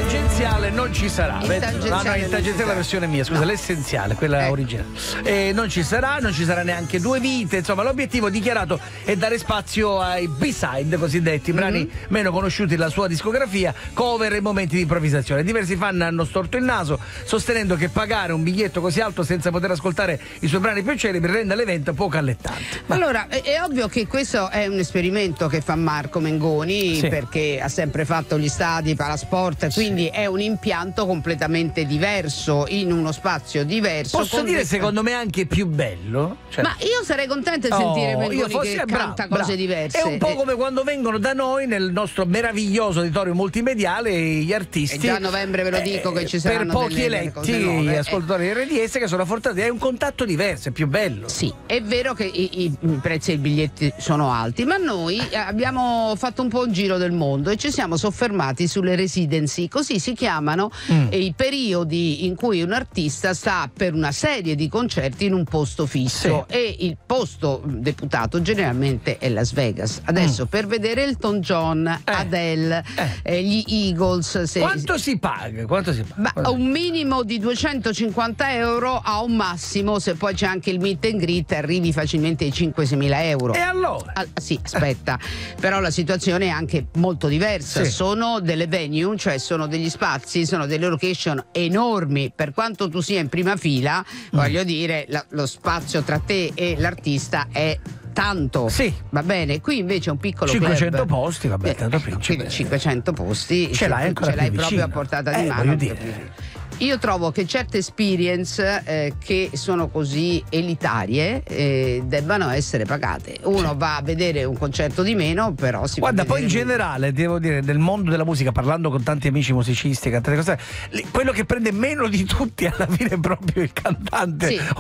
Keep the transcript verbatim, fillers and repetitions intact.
tangenziale non ci sarà. Il Vedi? tangenziale No, no, il non tangenziale ci è la versione mia, scusa, No. l'essenziale, quella Eh. originale. E non ci sarà, non ci sarà neanche due vite. Insomma, l'obiettivo dichiarato è dare spazio ai B-side cosiddetti, brani Mm-hmm. meno conosciuti della sua discografia, cover e momenti di improvvisazione. Diversi fan hanno storto il naso, sostenendo che pagare un biglietto così alto senza poter ascoltare i suoi brani più celebri renda l'evento poco allettante. Ma Allora, è, è ovvio che questo è un esperimento che fa Marco Mengoni, Sì. perché ha sempre fatto gli stadi, Palasport, quindi è un impianto completamente diverso, in uno spazio diverso. posso con dire, dei- secondo me, anche più bello? Cioè- Ma io sarei contenta di sentire Oh, Mengoni io fossi- che eh, bravo, canta bravo. cose diverse. È un po' Eh, come quando vengono da noi nel nostro meraviglioso auditorio multimediale gli artisti. E già a novembre ve lo dico che ci saranno per pochi delle- delle cose eletti nuove, gli eh. ascoltatori R D S che sono affrontati. È un contatto diverso, è più bello. Sì, è vero che i, i- i prezzi dei biglietti sono alti, ma noi eh, abbiamo fatto un po' un giro del mondo e ci siamo soffermati sulle residency, così si chiamano Mm. eh, i periodi in cui un artista sta per una serie di concerti in un posto fisso, Sì. e il posto deputato generalmente è Las Vegas. Adesso per vedere Elton John, Adele, eh, gli Eagles, se, Quanto si paga? Quanto si paga? ma Quanto- a un minimo di duecentocinquanta euro, a un massimo, se poi c'è anche il meet and greet, arrivi facilmente ai cinque-sei mila euro. E allora? Ah, sì, aspetta, però la situazione è anche molto diversa. Sì. Sono delle venue, cioè sono degli spazi, sono delle location enormi. Per quanto tu sia in prima fila, Mm. voglio dire, la- lo spazio tra te e l'artista è tanto. Sì. Va bene, qui invece è un piccolo cinquecento club. posti, vabbè, Eh, tanto principe. quindi cinquecento posti Ce l'hai tu ancora ce l'hai più proprio a vicino. portata Eh, di mano. voglio dire. proprio. Io trovo che certe experience eh, che sono così elitarie eh, debbano essere pagate. Uno va a vedere un concerto di meno, però si Guarda, va a poi in vedere- generale, devo dire, nel mondo della musica, parlando con tanti amici musicisti, cantanti, cose, li- quello che prende meno di tutti alla fine è proprio il cantante Sì.